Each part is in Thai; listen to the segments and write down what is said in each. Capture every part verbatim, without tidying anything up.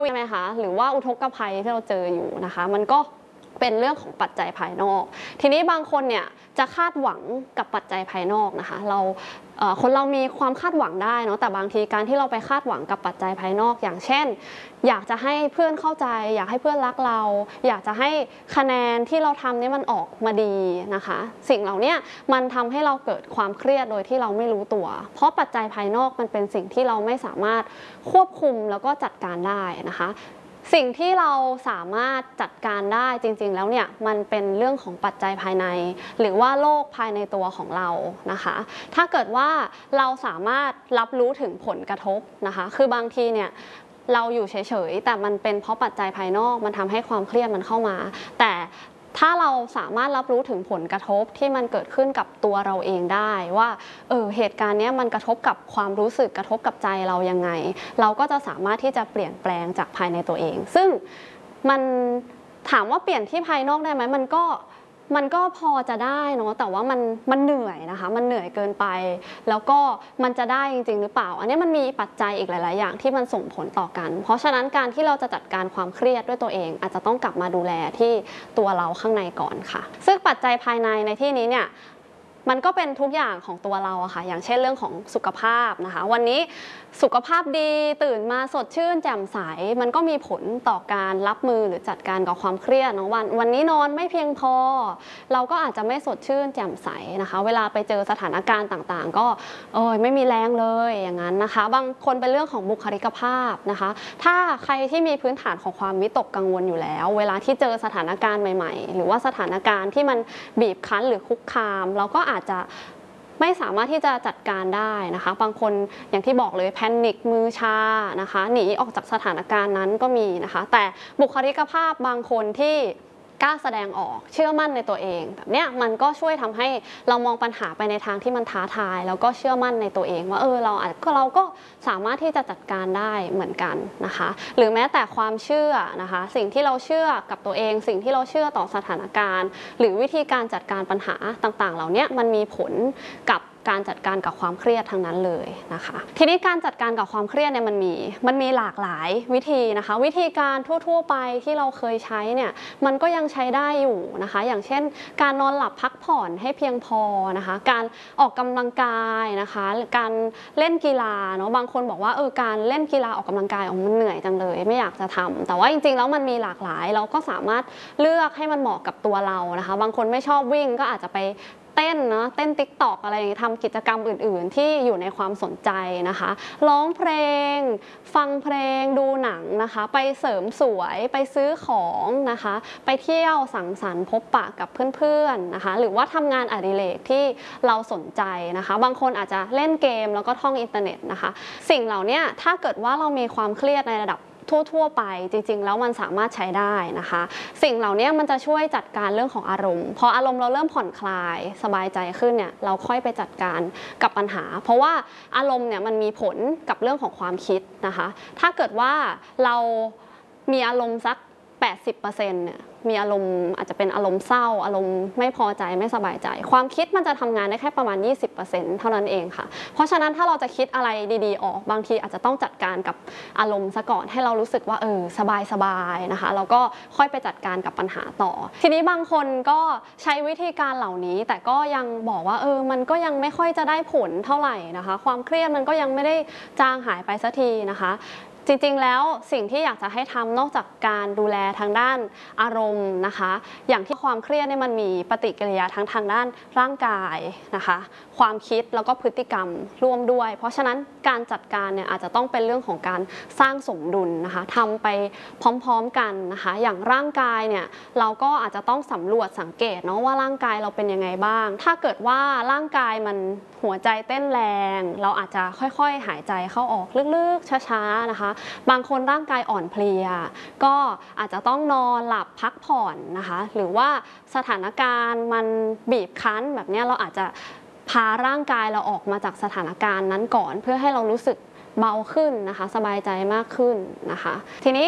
ใช่ไหมคะหรือว่าอุทกภัยที่เราเจออยู่นะคะมันก็เป็นเรื่องของปัจจัยภายนอกทีนี้บางคนเนี่ยจะคาดหวังกับปัจจัยภายนอกนะคะเราคนเรามีความคาดหวังได้เนาะแต่บางทีการที่เราไปคาดหวังกับปัจจัยภายนอกอย่างเช่นอยากจะให้เพื่อนเข้าใจอยากให้เพื่อนรักเราอยากจะให้คะแนนที่เราทำนี่มันออกมาดีนะคะสิ่งเหล่านี้มันทำให้เราเกิดความเครียดโดยที่เราไม่รู้ตัวเพราะปัจจัยภายนอกมันเป็นสิ่งที่เราไม่สามารถควบคุมแล้วก็จัดการได้นะคะสิ่งที่เราสามารถจัดการได้จริงๆแล้วเนี่ยมันเป็นเรื่องของปัจจัยภายในหรือว่าโลกภายในตัวของเรานะคะถ้าเกิดว่าเราสามารถรับรู้ถึงผลกระทบนะคะคือบางทีเนี่ยเราอยู่เฉยๆแต่มันเป็นเพราะปัจจัยภายนอกมันทำให้ความเครียดมันเข้ามาแต่ถ้าเราสามารถรับรู้ถึงผลกระทบที่มันเกิดขึ้นกับตัวเราเองได้ว่าเออเหตุการณ์นี้มันกระทบกับความรู้สึกกระทบกับใจเรายังไงเราก็จะสามารถที่จะเปลี่ยนแปลงจากภายในตัวเองซึ่งมันถามว่าเปลี่ยนที่ภายนอกได้ไหมมันก็มันก็พอจะได้เนาะแต่ว่ามันมันเหนื่อยนะคะมันเหนื่อยเกินไปแล้วก็มันจะได้จริงๆหรือเปล่าอันนี้มันมีปัจจัยอีกหลายๆอย่างที่มันส่งผลต่อกันเพราะฉะนั้นการที่เราจะจัดการความเครียดด้วยตัวเองอาจจะต้องกลับมาดูแลที่ตัวเราข้างในก่อนค่ะซึ่งปัจจัยภายในในที่นี้เนี่ยมันก็เป็นทุกอย่างของตัวเราอะค่ะอย่างเช่นเรื่องของสุขภาพนะคะวันนี้สุขภาพดีตื่นมาสดชื่นแจ่มใสมันก็มีผลต่อการรับมือหรือจัดการกับความเครียดเนาะวันวันนี้นอนไม่เพียงพอเราก็อาจจะไม่สดชื่นแจ่มใสนะคะเวลาไปเจอสถานการณ์ต่างๆก็เออไม่มีแรงเลยอย่างนั้นนะคะบางคนเป็นเรื่องของบุคลิกภาพนะคะถ้าใครที่มีพื้นฐานของความวิตกกังวลอยู่แล้วเวลาที่เจอสถานการณ์ใหม่ๆหรือว่าสถานการณ์ที่มันบีบคั้นหรือคุกคามเราก็อาจจะไม่สามารถที่จะจัดการได้นะคะบางคนอย่างที่บอกเลยแพนิคมือชานะคะหนีออกจากสถานการณ์นั้นก็มีนะคะแต่บุคลิกภาพบางคนที่กล้าแสดงออกเชื่อมั่นในตัวเองแบบเนี้ยมันก็ช่วยทำให้เรามองปัญหาไปในทางที่มันท้าทายแล้วก็เชื่อมั่นในตัวเองว่าเออเราอาจเราก็สามารถที่จะจัดการได้เหมือนกันนะคะหรือแม้แต่ความเชื่อนะคะสิ่งที่เราเชื่อกับตัวเองสิ่งที่เราเชื่อต่อสถานการณ์หรือวิธีการจัดการปัญหาต่างๆเหล่านี้มันมีผลกับการจัดการกับความเครียดทั้งนั้นเลยนะคะทีนี้การจัดการกับความเครียดเนี่ยมันมีมันมีหลากหลายวิธีนะคะวิธีการทั่วๆไปที่เราเคยใช้เนี่ยมันก็ยังใช้ได้อยู่นะคะอย่างเช่นการนอนหลับพักผ่อนให้เพียงพอนะคะการออกกำลังกายนะคะการเล่นกีฬาเนาะบางคนบอกว่าเออการเล่นกีฬาออกกำลังกายมันเหนื่อยจังเลยไม่อยากจะทำแต่ว่าจริงๆแล้วมันมีหลากหลายเราก็สามารถเลือกให้มันเหมาะกับตัวเรานะคะบางคนไม่ชอบวิ่งก็อาจจะไปเต้นเนาะเต้นติ๊กต็อกอะไรอย่างนี้ทำกิจกรรมอื่นๆที่อยู่ในความสนใจนะคะร้องเพลงฟังเพลงดูหนังนะคะไปเสริมสวยไปซื้อของนะคะไปเที่ยวสังสรรค์พบปะกับเพื่อนๆนะคะหรือว่าทำงานอดิเรกที่เราสนใจนะคะบางคนอาจจะเล่นเกมแล้วก็ท่องอินเทอร์เน็ตนะคะสิ่งเหล่านี้ถ้าเกิดว่าเรามีความเครียดในระดับทั่วๆไปจริงๆแล้วมันสามารถใช้ได้นะคะสิ่งเหล่านี้มันจะช่วยจัดการเรื่องของอารมณ์พออารมณ์เราเริ่มผ่อนคลายสบายใจขึ้นเนี่ยเราค่อยไปจัดการกับปัญหาเพราะว่าอารมณ์เนี่ยมันมีผลกับเรื่องของความคิดนะคะถ้าเกิดว่าเรามีอารมณ์สัก แปดสิบเปอร์เซ็นต์ เนี่ยมีอารมณ์อาจจะเป็นอารมณ์เศร้าอารมณ์ไม่พอใจไม่สบายใจความคิดมันจะทำงานได้แค่ประมาณ ยี่สิบเปอร์เซ็นต์ เท่านั้นเองค่ะเพราะฉะนั้นถ้าเราจะคิดอะไรดีๆออกบางทีอาจจะต้องจัดการกับอารมณ์ซะก่อนให้เรารู้สึกว่าเออสบายๆนะคะแล้วก็ค่อยไปจัดการกับปัญหาต่อทีนี้บางคนก็ใช้วิธีการเหล่านี้แต่ก็ยังบอกว่าเออมันก็ยังไม่ค่อยจะได้ผลเท่าไหร่นะคะความเครียดมันก็ยังไม่ได้จางหายไปสักทีนะคะจริงๆแล้วสิ่งที่อยากจะให้ทำนอกจากการดูแลทางด้านอารมณ์นะคะอย่างที่ความเครียดเนี่ยมันมีปฏิกิริยาทั้งทางด้านร่างกายนะคะความคิดแล้วก็พฤติกรรมร่วมด้วยเพราะฉะนั้นการจัดการเนี่ยอาจจะต้องเป็นเรื่องของการสร้างสมดุลนะคะทำไปพร้อมๆกันนะคะอย่างร่างกายเนี่ยเราก็อาจจะต้องสำรวจสังเกตเนาะว่าร่างกายเราเป็นยังไงบ้างถ้าเกิดว่าร่างกายมันหัวใจเต้นแรงเราอาจจะค่อยๆหายใจเข้าออกลึกๆช้าๆนะคะบางคนร่างกายอ่อนเพลียก็อาจจะต้องนอนหลับพักผ่อนนะคะหรือว่าสถานการณ์มันบีบคั้นแบบนี้เราอาจจะพาร่างกายเราออกมาจากสถานการณ์นั้นก่อนเพื่อให้เรารู้สึกเบาขึ้นนะคะสบายใจมากขึ้นนะคะทีนี้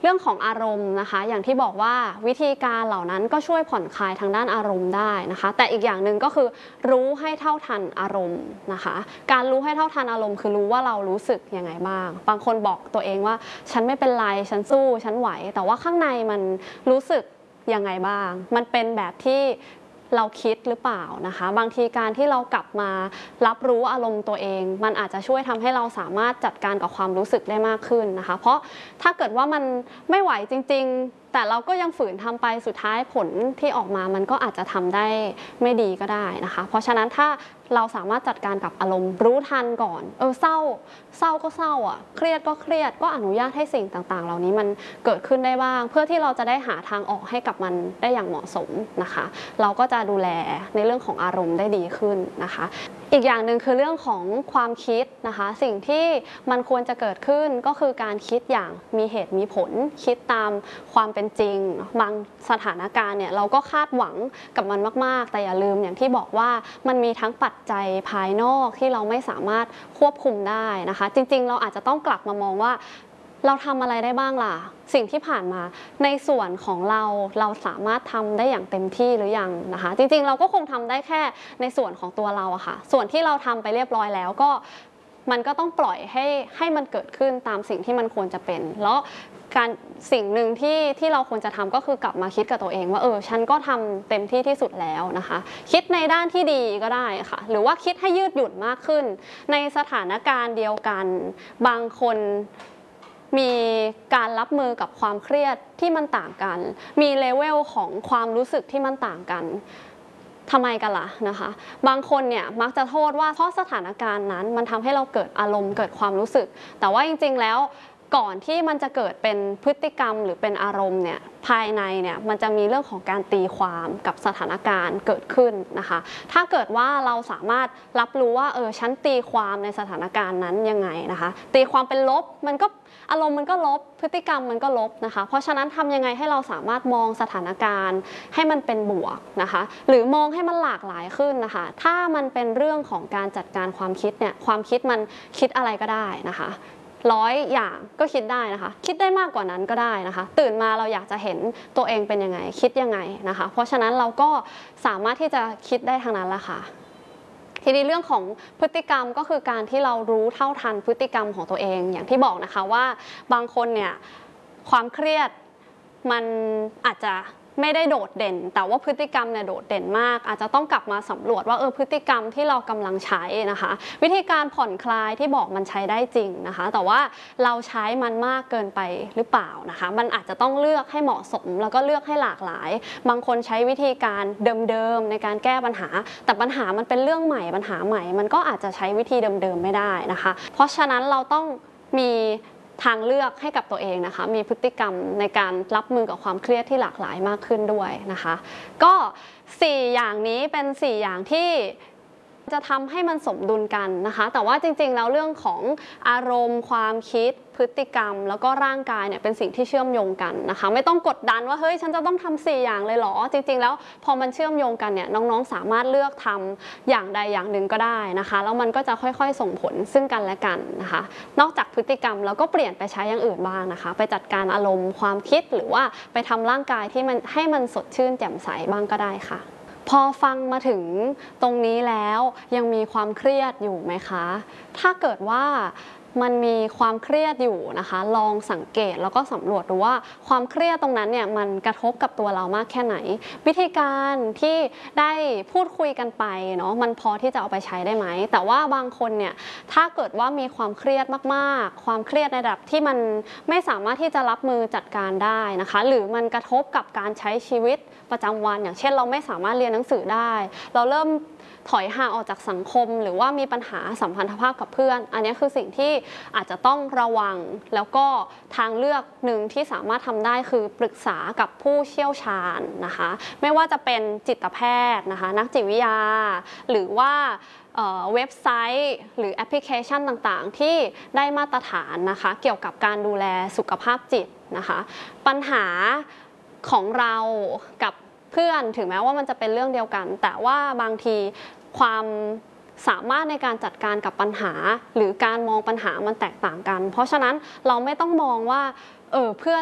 เรื่องของอารมณ์นะคะอย่างที่บอกว่าวิธีการเหล่านั้นก็ช่วยผ่อนคลายทางด้านอารมณ์ได้นะคะแต่อีกอย่างหนึ่งก็คือรู้ให้เท่าทันอารมณ์นะคะการรู้ให้เท่าทันอารมณ์คือรู้ว่าเรารู้สึกยังไงบ้างบางคนบอกตัวเองว่าฉันไม่เป็นไรฉันสู้ฉันไหวแต่ว่าข้างในมันรู้สึกยังไงบ้างมันเป็นแบบที่เราคิดหรือเปล่านะคะบางทีการที่เรากลับมารับรู้อารมณ์ตัวเองมันอาจจะช่วยทำให้เราสามารถจัดการกับความรู้สึกได้มากขึ้นนะคะเพราะถ้าเกิดว่ามันไม่ไหวจริงๆแต่เราก็ยังฝืนทำไปสุดท้ายผลที่ออกมามันก็อาจจะทำได้ไม่ดีก็ได้นะคะเพราะฉะนั้นถ้าเราสามารถจัดการกับอารมณ์รู้ทันก่อนเออเศร้าเศร้าก็เศร้าอ่ะเครียดก็เครียดก็อนุญาตให้สิ่งต่างๆเหล่านี้มันเกิดขึ้นได้บ้างเพื่อที่เราจะได้หาทางออกให้กับมันได้อย่างเหมาะสมนะคะเราก็จะดูแลในเรื่องของอารมณ์ได้ดีขึ้นนะคะอีกอย่างหนึ่งคือเรื่องของความคิดนะคะสิ่งที่มันควรจะเกิดขึ้นก็คือการคิดอย่างมีเหตุมีผลคิดตามความเป็นจริงบางสถานการณ์เนี่ยเราก็คาดหวังกับมันมากๆแต่อย่าลืมอย่างที่บอกว่ามันมีทั้งปัจจัยภายนอกที่เราไม่สามารถควบคุมได้นะคะจริงๆเราอาจจะต้องกลับมามองว่าเราทำอะไรได้บ้างล่ะสิ่งที่ผ่านมาในส่วนของเราเราสามารถทำได้อย่างเต็มที่หรือยังนะคะจริงๆเราก็คงทำได้แค่ในส่วนของตัวเราอะค่ะส่วนที่เราทำไปเรียบร้อยแล้วก็มันก็ต้องปล่อยให้ให้มันเกิดขึ้นตามสิ่งที่มันควรจะเป็นแล้วการสิ่งหนึ่งที่ที่เราควรจะทำก็คือกลับมาคิดกับตัวเองว่าเออฉันก็ทำเต็มที่ที่สุดแล้วนะคะคิดในด้านที่ดีก็ได้ค่ะหรือว่าคิดให้ยืดหยุ่นมากขึ้นในสถานการณ์เดียวกันบางคนมีการรับมือกับความเครียดที่มันต่างกันมีเลเวลของความรู้สึกที่มันต่างกันทำไมกันล่ะนะคะบางคนเนี่ยมักจะโทษว่าเพราะสถานการณ์นั้นมันทำให้เราเกิดอารมณ์เกิดความรู้สึกแต่ว่าจริงๆแล้วก่อนที่มันจะเกิดเป็นพฤติกรรมหรือเป็นอารมณ์เนี่ยภายในเนี่ยมันจะมีเรื่องของการตีความกับสถานการณ์เกิดขึ้นนะคะถ้าเกิดว่าเราสามารถรับรู้ว่าเออฉันตีความในสถานการณ์นั้นยังไงนะคะตีความเป็นลบมันก็อารมณ์มันก็ลบพฤติกรรมมันก็ลบนะคะเพราะฉะนั้นทำยังไงให้เราสามารถมองสถานการณ์ให้มันเป็นบวกนะคะหรือมองให้มันหลากหลายขึ้นนะคะถ้ามันเป็นเรื่องของการจัดการความคิดเนี่ยความคิดมันคิดอะไรก็ได้นะคะร้อยอย่างก็คิดได้นะคะคิดได้มากกว่านั้นก็ได้นะคะตื่นมาเราอยากจะเห็นตัวเองเป็นยังไงคิดยังไงนะคะเพราะฉะนั้นเราก็สามารถที่จะคิดได้ทางนั้นแหละค่ะทีนี้เรื่องของพฤติกรรมก็คือการที่เรารู้เท่าทันพฤติกรรมของตัวเองอย่างที่บอกนะคะว่าบางคนเนี่ยความเครียดมันอาจจะไม่ได้โดดเด่นแต่ว่าพฤติกรรมเนี่ยโดดเด่นมากอาจจะต้องกลับมาสำรวจว่าเออพฤติกรรมที่เรากำลังใช้นะคะวิธีการผ่อนคลายที่บอกมันใช้ได้จริงนะคะแต่ว่าเราใช้มันมากเกินไปหรือเปล่านะคะมันอาจจะต้องเลือกให้เหมาะสมแล้วก็เลือกให้หลากหลายบางคนใช้วิธีการเดิมๆในการแก้ปัญหาแต่ปัญหามันเป็นเรื่องใหม่ปัญหาใหม่มันก็อาจจะใช้วิธีเดิมๆไม่ได้นะคะเพราะฉะนั้นเราต้องมีทางเลือกให้กับตัวเองนะคะมีพฤติกรรมในการรับมือกับความเครียดที่หลากหลายมากขึ้นด้วยนะคะก็สี่อย่างนี้เป็นสี่อย่างที่จะทำให้มันสมดุลกันนะคะแต่ว่าจริงๆแล้วเรื่องของอารมณ์ความคิดพฤติกรรมแล้วก็ร่างกายเนี่ยเป็นสิ่งที่เชื่อมโยงกันนะคะไม่ต้องกดดันว่าเฮ้ยฉันจะต้องทำสี่อย่างเลยเหรอจริงๆแล้วพอมันเชื่อมโยงกันเนี่ยน้องๆสามารถเลือกทำอย่างใดอย่างหนึ่งก็ได้นะคะแล้วมันก็จะค่อยๆส่งผลซึ่งกันและกันนะคะนอกจากพฤติกรรมแล้วก็เปลี่ยนไปใช้อย่างอื่นบ้างนะคะไปจัดการอารมณ์ความคิดหรือว่าไปทำร่างกายที่มันให้มันสดชื่นแจ่มใสบ้างก็ได้ค่ะพอฟังมาถึงตรงนี้แล้วยังมีความเครียดอยู่ไหมคะถ้าเกิดว่ามันมีความเครียดอยู่นะคะลองสังเกตแล้วก็สำรวจดูว่าความเครียดตรงนั้นเนี่ยมันกระทบกับตัวเรามากแค่ไหนวิธีการที่ได้พูดคุยกันไปเนาะมันพอที่จะเอาไปใช้ได้ไหมแต่ว่าบางคนเนี่ยถ้าเกิดว่ามีความเครียดมากๆความเครียดในระดับที่มันไม่สามารถที่จะรับมือจัดการได้นะคะหรือมันกระทบกับการใช้ชีวิตประจำวันอย่างเช่นเราไม่สามารถเรียนหนังสือได้เราเริ่มถอยห่างออกจากสังคมหรือว่ามีปัญหาสัมพันธภาพกับเพื่อนอันนี้คือสิ่งที่อาจจะต้องระวังแล้วก็ทางเลือกหนึ่งที่สามารถทำได้คือปรึกษากับผู้เชี่ยวชาญนะคะไม่ว่าจะเป็นจิตแพทย์นะคะนักจิตวิทยาหรือว่าเว็บไซต์หรือแอปพลิเคชันต่างๆที่ได้มาตรฐานนะคะเกี่ยวกับการดูแลสุขภาพจิตนะคะปัญหาของเรากับเพื่อนถึงแม้ว่ามันจะเป็นเรื่องเดียวกันแต่ว่าบางทีความสามารถในการจัดการกับปัญหาหรือการมองปัญหามันแตกต่างกันเพราะฉะนั้นเราไม่ต้องมองว่าเออเพื่อน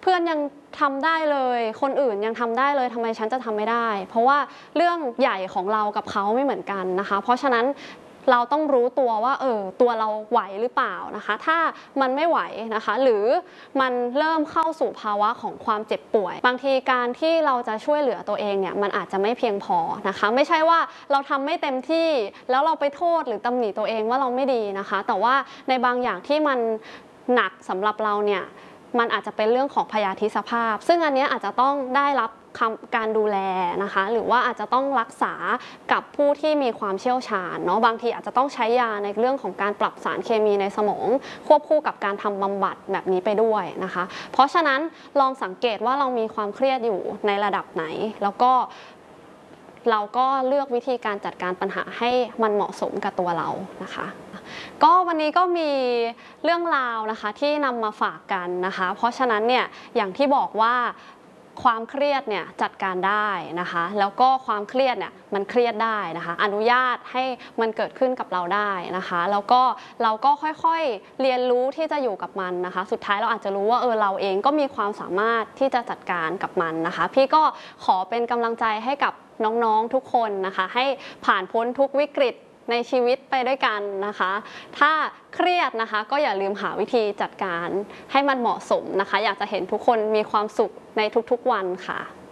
พื่อนยังทำได้เลยคนอื่นยังทำได้เลยทำไมฉันจะทำไม่ได้เพราะว่าเรื่องใหญ่ของเรากับเขาไม่เหมือนกันนะคะเพราะฉะนั้นเราต้องรู้ตัวว่าเออตัวเราไหวหรือเปล่านะคะถ้ามันไม่ไหวนะคะหรือมันเริ่มเข้าสู่ภาวะของความเจ็บป่วยบางทีการที่เราจะช่วยเหลือตัวเองเนี่ยมันอาจจะไม่เพียงพอนะคะไม่ใช่ว่าเราทำไม่เต็มที่แล้วเราไปโทษหรือตำหนิตัวเองว่าเราไม่ดีนะคะแต่ว่าในบางอย่างที่มันหนักสำหรับเราเนี่ยมันอาจจะเป็นเรื่องของพยาธิสภาพซึ่งอันนี้อาจจะต้องได้รับการดูแลนะคะหรือว่าอาจจะต้องรักษากับผู้ที่มีความเชี่ยวชาญเนาะบางทีอาจจะต้องใช้ยาในเรื่องของการปรับสารเคมีในสมองควบคู่กับการทำบำบัดแบบนี้ไปด้วยนะคะเพราะฉะนั้นลองสังเกตว่าเรามีความเครียดอยู่ในระดับไหนแล้วก็เราก็เลือกวิธีการจัดการปัญหาให้มันเหมาะสมกับตัวเรานะคะก็วันนี้ก็มีเรื่องราวนะคะที่นำมาฝากกันนะคะเพราะฉะนั้นเนี่ยอย่างที่บอกว่าความเครียดเนี่ยจัดการได้นะคะแล้วก็ความเครียดเนี่ยมันเครียดได้นะคะอนุญาตให้มันเกิดขึ้นกับเราได้นะคะแล้วก็เราก็ค่อยๆเรียนรู้ที่จะอยู่กับมันนะคะสุดท้ายเราอาจจะรู้ว่าเออเราเองก็มีความสามารถที่จะจัดการกับมันนะคะพี่ก็ขอเป็นกำลังใจให้กับน้องๆทุกคนนะคะให้ผ่านพ้นทุกวิกฤตในชีวิตไปด้วยกันนะคะถ้าเครียดนะคะก็อย่าลืมหาวิธีจัดการให้มันเหมาะสมนะคะอยากจะเห็นทุกคนมีความสุขในทุกๆวันค่ะ